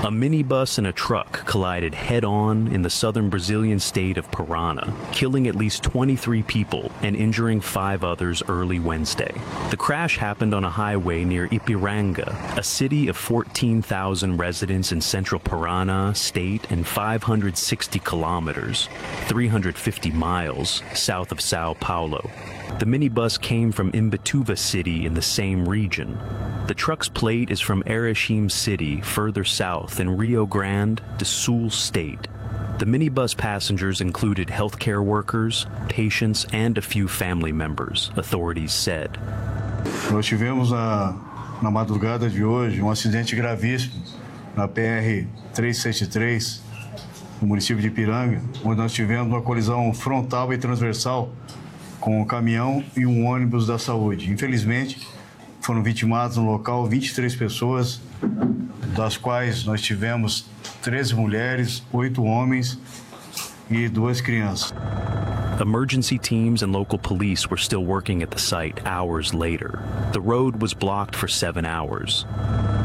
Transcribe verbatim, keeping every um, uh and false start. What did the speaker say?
A minibus and a truck collided head-on in the southern Brazilian state of Parana, killing at least twenty-three people and injuring five others early Wednesday. The crash happened on a highway near Ipiranga, a city of fourteen thousand residents in central Parana state and five hundred sixty kilometers, three hundred fifty miles, south of Sao Paulo. The minibus came from Imbituva city in the same region. The truck's plate is from Erechim city, further south in Rio Grande do Sul state. The minibus passengers included healthcare workers, patients, and a few family members, authorities said. Nós tivemos na, na madrugada de hoje um acidente gravíssimo na P R trezentos e setenta e três, no município de Ipiranga, onde nós tivemos uma colisão frontal e transversal com um caminhão e um ônibus da saúde. Infelizmente, foram vitimadas no local vinte e três pessoas, das quais nós tivemos treze mulheres, oito homens e duas crianças. Emergency teams and local police were still working at the site hours later. The road was blocked for seven hours.